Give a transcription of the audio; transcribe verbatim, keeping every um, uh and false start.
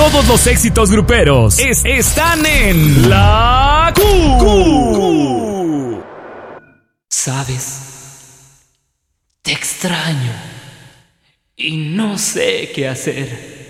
Todos los éxitos gruperos es- están en La Q. Q. ¿Sabes? Te extraño y no sé qué hacer.